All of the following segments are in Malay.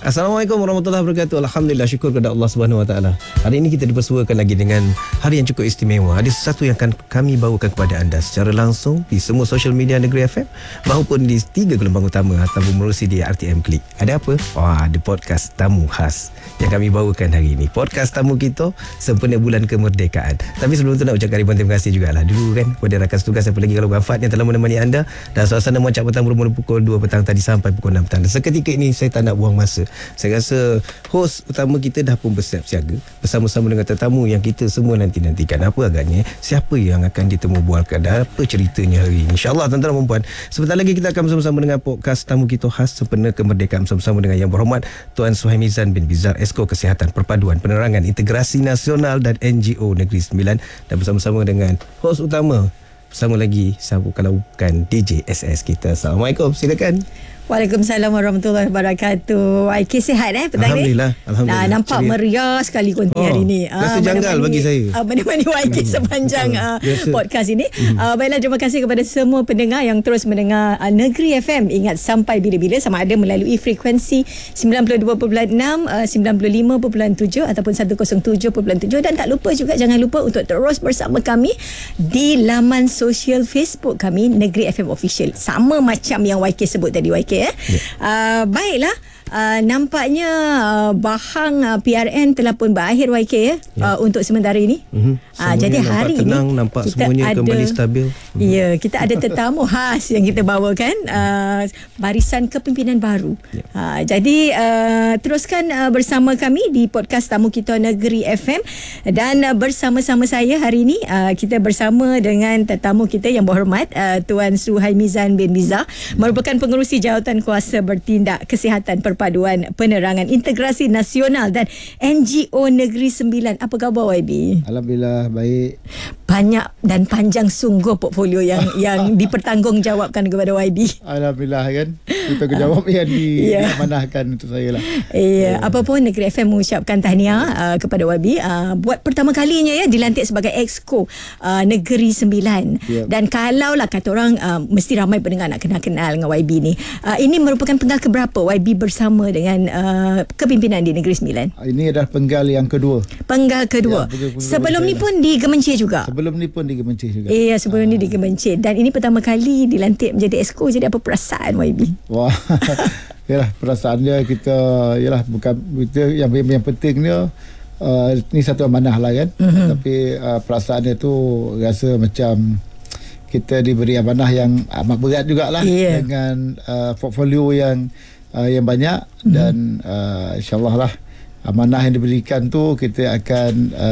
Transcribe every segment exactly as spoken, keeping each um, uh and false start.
Assalamualaikum warahmatullahi wabarakatuh. Alhamdulillah, syukur kepada Allah Subhanahu Wa Taala. Hari ini kita dipersuakan lagi dengan hari yang cukup istimewa. Ada sesuatu yang akan kami bawakan kepada anda secara langsung di semua social media Negeri F M maupun di tiga gelombang utama ataupun melalui di R T M Klik. Ada apa? Wah, ada podcast tamu khas yang kami bawakan hari ini. Podcast tamu kita sempena bulan kemerdekaan. Tapi sebelum tu nak ucapkan ribuan terima kasih jugalah dulu kan kepada rakan setugas, siapa lagi kalau wafat, yang telah menemani anda dan suasana Muncak Petang bermula pukul dua petang tadi sampai pukul enam petang. Dan seketika ini saya tak nak buang masa. Saya rasa host utama kita dah pun bersiap siaga bersama-sama dengan tetamu yang kita semua nanti-nantikan. Apa agaknya, siapa yang akan ditemu bualkan dan apa ceritanya hari ini. InsyaAllah tuan-tuan dan puan, sebentar lagi kita akan bersama-sama dengan podcast tamu kita khas sempena kemerdekaan bersama-sama dengan Yang Berhormat Tuan Suhaimizan bin Bizar, Esko Kesihatan Perpaduan Penerangan Integrasi Nasional dan N G O Negeri Sembilan, dan bersama-sama dengan host utama bersama lagi siapa kalau bukan D J S S kita. Assalamualaikum, silakan. Waalaikumsalam warahmatullahi wabarakatuh. I K sihat eh petang ni? Alhamdulillah, Alhamdulillah. Nah, nampak ceria, meriah sekali konti oh, hari ni. Rasa ah, janggal bagi saya. Ah, Mani-mani Y K hmm. sepanjang uh, podcast ini. Hmm. Uh, baiklah, terima kasih kepada semua pendengar yang terus mendengar uh, Negeri F M. Ingat sampai bila-bila, sama ada melalui frekuensi sembilan puluh dua perpuluhan enam, uh, sembilan puluh lima perpuluhan tujuh ataupun seratus tujuh perpuluhan tujuh. Dan tak lupa juga, jangan lupa untuk terus bersama kami di laman sosial Facebook kami, Negeri F M Official. Sama macam yang Y K sebut tadi, Y K. Ya. Uh, baiklah, uh, nampaknya uh, bahang uh, P R N telah pun berakhir, Y K ya, ya. Uh, untuk sementara ini. Mm-hmm. Uh, jadi hari tenang, ini nampak kita semuanya ada, kembali stabil. Mm-hmm. Ya, kita ada tetamu khas yang kita bawakan, uh, barisan kepimpinan baru. Ya. Uh, jadi uh, teruskan uh, bersama kami di podcast tamu kita Negeri F M, dan uh, bersama-sama saya hari ini uh, kita bersama dengan tetamu kita yang berhormat uh, Tuan Suhaimizan bin Bizar, ya. merupakan pengerusi jawatan kuasa bertindak Kesihatan Perpaduan Penerangan Integrasi Nasional dan N G O Negeri Sembilan. Apa khabar Y B? Alhamdulillah baik. Banyak dan panjang sungguh portfolio yang yang dipertanggungjawabkan kepada Y B. Alhamdulillah kan. Tanggungjawab yang diamanahkan untuk saya lah. Ya, uh. apa pun Negeri F M mengucapkan tahniah uh, kepada Y B uh, buat pertama kalinya ya dilantik sebagai Exco uh, Negeri Sembilan. Yep. Dan kalau lah kata orang uh, mesti ramai pendengar nak kenal-kenal dengan Y B ni. Uh, ini merupakan penggal keberapa Y B bersama dengan uh, kepimpinan di Negeri Sembilan? Ini adalah penggal yang kedua. Penggal kedua. Ya, penggal, penggal sebelum ni pun di Gemencir juga. Sebelum ni pun di Gemencir juga. Iya, sebelum uh. ni di Gemencir. Dan ini pertama kali dilantik menjadi Exco. Jadi apa perasaan Y B? Wah, yalah, perasaan dia kita, yalah, bukan kita yang yang pentingnya uh, ni satu amanah lah kan. Mm-hmm. Tapi uh, perasaan dia tu rasa macam kita diberi amanah yang amat berat jugalah, yeah. dengan uh, portfolio yang uh, yang banyak. Mm-hmm. Dan uh, insyaAllah lah amanah yang diberikan tu kita akan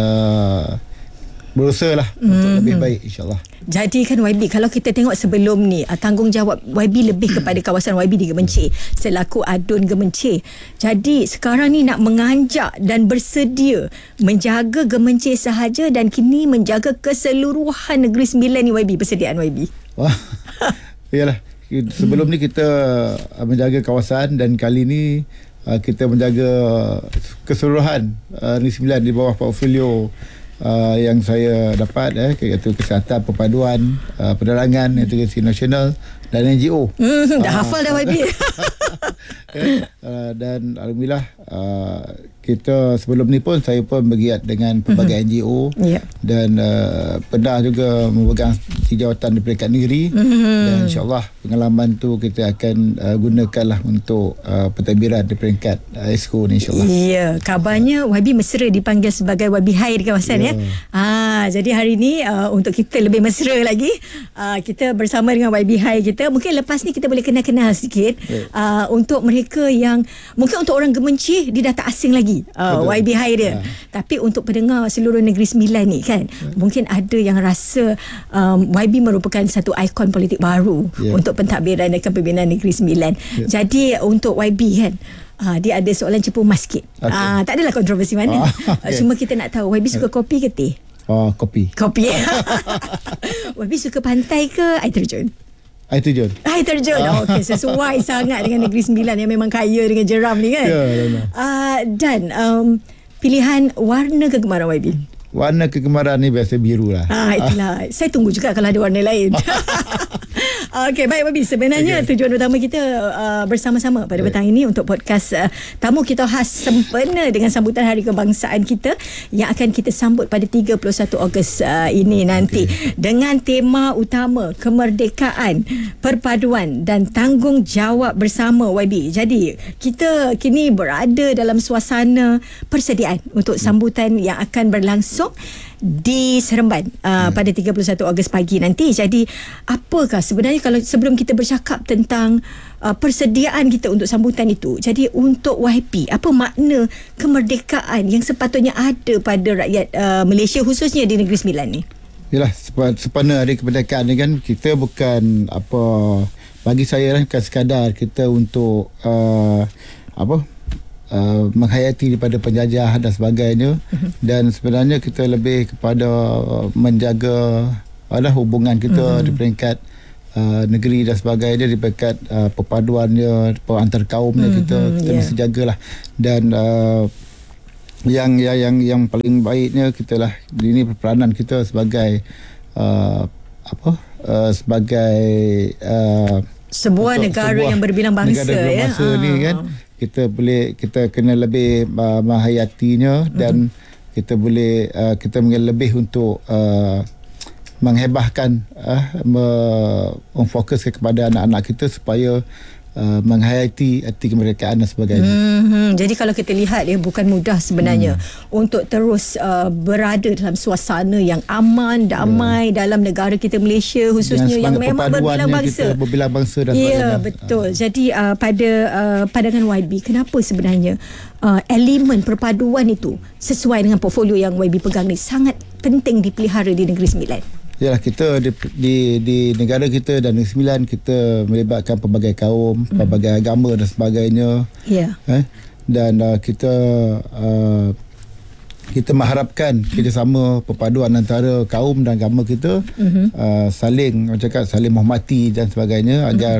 uh, berusaha lah mm-hmm. untuk lebih baik, insyaAllah. Jadi kan Y B, kalau kita tengok sebelum ni uh, tanggungjawab Y B lebih kepada kawasan Y B di Gemencir selaku Adun Gemencir. Jadi sekarang ni nak menganjak dan bersedia menjaga Gemencir sahaja dan kini menjaga keseluruhan Negeri Sembilan ni, Y B, persediaan Y B. Wah. Yalah, sebelum ni kita uh, menjaga kawasan, dan kali ni uh, kita menjaga keseluruhan uh, Negeri Sembilan di bawah portfolio Uh, yang saya dapat, eh, iaitu Kesihatan Perpaduan uh, Penerangan Integrasi Nasional dan N G O. Hmm, dah uh, hafal dah Y B. eh, uh, dan Alhamdulillah uh, kita sebelum ni pun saya pun bergiat dengan pelbagai mm-hmm. N G O, yeah. dan uh, pernah juga memegang jawatan di peringkat negeri, mm-hmm. dan insyaAllah pengalaman tu kita akan uh, gunakanlah untuk uh, pentadbiran di peringkat uh, Exco ni, insyaAllah. Ya, yeah. Kabarnya Y B mesra dipanggil sebagai Y B High di kawasan, yeah. ya. Ah, jadi hari ni uh, untuk kita lebih mesra lagi, uh, kita bersama dengan Y B High kita. Mungkin lepas ni kita boleh kenal-kenal sikit, yeah. uh, untuk mereka yang mungkin untuk orang Gemencir dia dah tak asing lagi Uh, Y B High dia, ya. Tapi untuk pendengar seluruh Negeri Sembilan ni kan, ya. mungkin ada yang rasa um, Y B merupakan satu ikon politik baru, ya. untuk pentadbiran dan kepimpinan Negeri Sembilan, ya. Jadi untuk Y B kan, Uh, dia ada soalan cepu mas sikit. Okay. Uh, tak adalah kontroversi mana. Oh, okay. Cuma kita nak tahu Y B suka kopi ke teh? Oh, kopi. Kopi. Y B suka pantai ke air terjun? Air terjun. Air terjun. Oh, okey, sesuai sangat dengan Negeri Sembilan yang memang kaya dengan jeram ni kan. Ya, yeah, uh, dan um, pilihan warna kegemaran Y B. Warna kegemaran ni biasa biru lah. Ah, itulah. Saya tunggu juga kalau ada warna lain. Okey, baik Wabi. Sebenarnya okay. tujuan utama kita uh, bersama-sama pada okay. petang ini untuk podcast uh, Tamu Kita Khas sempena dengan sambutan Hari Kebangsaan kita yang akan kita sambut pada tiga puluh satu Ogos uh, ini nanti okay. dengan tema utama kemerdekaan, perpaduan dan tanggungjawab bersama Y B. Jadi kita kini berada dalam suasana persediaan untuk sambutan yang akan berlangsung di Seremban uh, hmm. pada tiga puluh satu Ogos pagi nanti. Jadi apakah sebenarnya, kalau sebelum kita bercakap tentang uh, persediaan kita untuk sambutan itu, jadi untuk Y P, apa makna kemerdekaan yang sepatutnya ada pada rakyat uh, Malaysia khususnya di Negeri Sembilan ni? Yalah, sempena Hari Kemerdekaan ni kan, kita bukan apa, bagi saya lah, bukan sekadar kita untuk uh, apa Uh, menghayati daripada penjajah dan sebagainya, uh-huh. dan sebenarnya kita lebih kepada uh, menjaga ada hubungan kita uh-huh. di peringkat uh, negeri dan sebagainya, di peringkat uh, perpaduannya antar kaumnya, uh-huh. kita kita yeah. mesti jagalah. Dan uh, yang yang yang yang paling baiknya kita lah, ini peranan kita sebagai uh, apa uh, sebagai uh, sebuah negara yang berbilang bangsa, negara ya. Bangsa ni kan, kita boleh, kita kena lebih uh, menghayatinya, dan mm-hmm. kita boleh uh, kita mungkin lebih untuk uh, menghebahkan uh, memfokuskan kepada anak-anak kita supaya uh, menghayati arti kemerdekaan dan sebagainya. Mm-hmm. Jadi kalau kita lihat ya, bukan mudah sebenarnya mm. untuk terus uh, berada dalam suasana yang aman, damai yeah. dalam negara kita Malaysia khususnya yang, yang memang berbilang bangsa. Kita berbilang bangsa dan yeah, sebagainya. Ya, betul. Uh. Jadi uh, pada uh, pandangan Y B, kenapa sebenarnya uh, elemen perpaduan itu sesuai dengan portfolio yang Y B pegang ni sangat penting dipelihara di Negeri Sembilan? Yalah, kita di, di di negara kita dan Negeri Sembilan, kita melibatkan pelbagai kaum, mm. pelbagai agama dan sebagainya. Ya. Yeah. Eh? Dan uh, kita uh, kita mengharapkan kerjasama perpaduan antara kaum dan agama kita, mm-hmm. uh, saling, macam cakap, saling menghormati dan sebagainya, mm-hmm. agar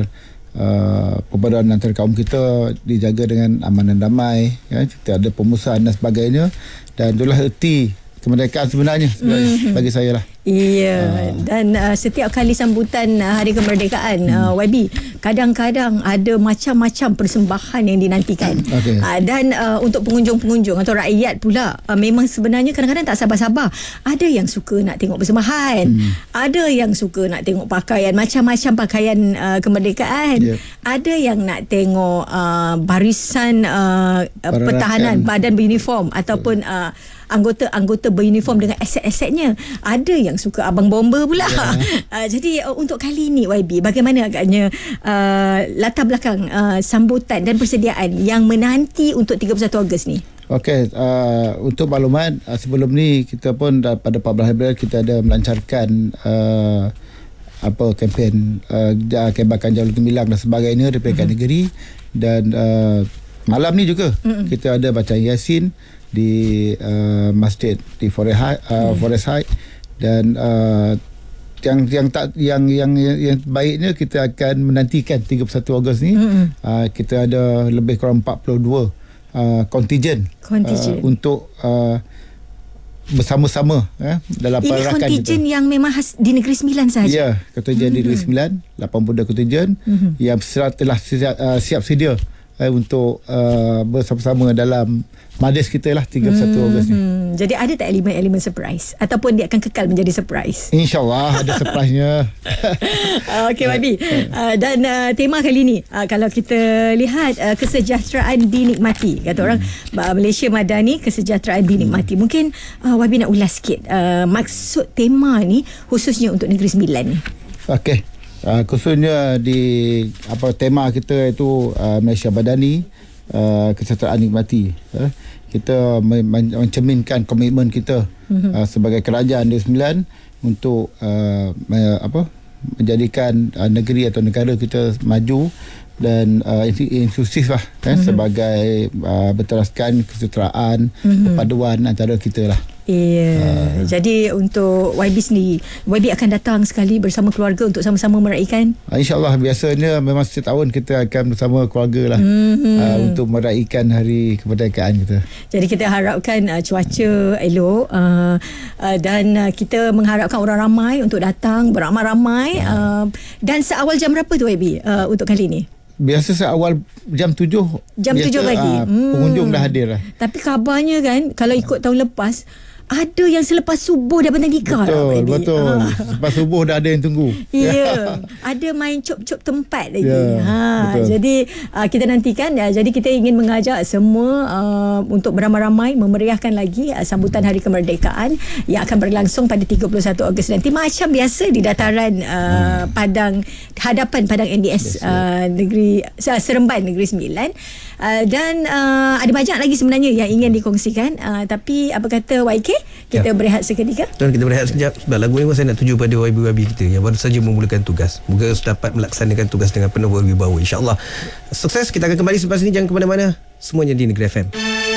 uh, perpaduan antara kaum kita dijaga dengan aman dan damai, ya? Kita ada pemusahan dan sebagainya, dan itulah erti kemerdekaan sebenarnya, sebenarnya mm-hmm. bagi saya lah. Iya, uh. dan uh, setiap kali sambutan uh, Hari Kemerdekaan, hmm. uh, Y B, kadang-kadang ada macam-macam persembahan yang dinantikan. Okay. Uh, dan uh, untuk pengunjung-pengunjung atau rakyat pula, uh, memang sebenarnya kadang-kadang tak sabar-sabar. Ada yang suka nak tengok persembahan, hmm. ada yang suka nak tengok pakaian, macam-macam pakaian uh, kemerdekaan. Yep. Ada yang nak tengok uh, barisan uh, pertahanan, badan beruniform, ataupun uh, anggota-anggota beruniform dengan aset-asetnya. Ada yang suka abang bomber pula. Yeah. Uh, jadi uh, untuk kali ini Y B, bagaimana agaknya uh, latar belakang uh, sambutan dan persediaan yang menanti untuk tiga puluh satu Ogos ni? Okey, uh, untuk maklumat, uh, sebelum ni kita pun dah, pada empat belas April kita ada melancarkan uh, apa kempen uh, kebakan Jalur Gemilang dan sebagainya di peringkat mm-hmm. negeri, dan uh, malam ni juga mm-hmm. kita ada bacaan Yasin di uh, masjid di Forest High, uh, mm. Forest High. Dan uh, yang yang tak yang yang yang baiknya, kita akan menantikan tiga puluh satu Ogos ni. Mm-hmm. Uh, kita ada lebih kurang empat puluh dua uh, kontingen uh, untuk uh, bersama-sama eh, dalam ini perarakan kita. Ini kontingen yang memang khas di Negeri Sembilan sahaja? Ya, kontingen mm-hmm. di Negeri Sembilan, lapan puluh dua kontingen mm-hmm. yang telah siap, uh, siap sedia eh, untuk uh, bersama-sama dalam majlis kita lah tiga puluh satu hmm, Ogos ni. Jadi ada tak elemen-elemen surprise, ataupun dia akan kekal menjadi surprise? InsyaAllah ada surprise-nya. Okey, Y B. Uh, dan uh, tema kali ni, uh, kalau kita lihat uh, kesejahteraan dinikmati, kata orang hmm. Malaysia Madani, kesejahteraan dinikmati. Hmm. Mungkin uh, Y B nak ulas sikit uh, maksud tema ni khususnya untuk Negeri Sembilan ni. Okey. Uh, khususnya di apa tema kita itu uh, Malaysia Madani, Uh, kesejahteraan nikmati. Uh, kita men- mencerminkan komitmen kita mm-hmm. uh, sebagai kerajaan Negeri Sembilan untuk uh, me- apa menjadikan uh, negeri atau negara kita maju dan uh, inklusif lah eh, mm-hmm. sebagai uh, berteraskan kesejahteraan mm-hmm. perpaduan antara kita lah. Iya. Uh. Jadi untuk Y B sendiri, Y B akan datang sekali bersama keluarga untuk sama-sama meraihkan. Uh, InsyaAllah, biasanya memang setiap tahun kita akan bersama keluarga lah mm-hmm. uh, untuk meraihkan hari kemerdekaan kita. Jadi kita harapkan uh, cuaca elok uh, uh, dan uh, kita mengharapkan orang ramai untuk datang beramai-ramai. Uh. Uh, dan seawal jam berapa tu Y B uh, untuk kali ni? Biasa seawal jam tujuh. Jam tujuh pagi. Uh, pengunjung hmm. dah hadir lah. Tapi kabarnya kan, kalau ikut tahun lepas, ada yang selepas subuh dah bentang tikar. Betul, betul. Ha. Selepas subuh dah ada yang tunggu. Ya, yeah. Ada main cop-cop tempat lagi. Yeah, ha. Jadi uh, kita nantikan. Ya. Jadi kita ingin mengajak semua uh, untuk beramai-ramai memeriahkan lagi uh, sambutan Hari Kemerdekaan yang akan berlangsung pada tiga puluh satu Ogos nanti. Macam biasa di dataran uh, hmm. Padang, hadapan Padang N D S uh, Negeri uh, Seremban Negeri Sembilan. Uh, dan uh, ada banyak lagi sebenarnya yang ingin dikongsikan. Uh, tapi apa kata Y K? Kita ya. berehat seketika. Tuan, kita berehat sekejap sebab lagu ni pun saya nak tuju pada Y B-Y B kita yang baru saja memulakan tugas. Moga dapat melaksanakan tugas dengan penuh berwibawa, insya-Allah. Sukses. Kita akan kembali selepas ini. Jangan ke mana-mana. Semuanya di Negeri F M.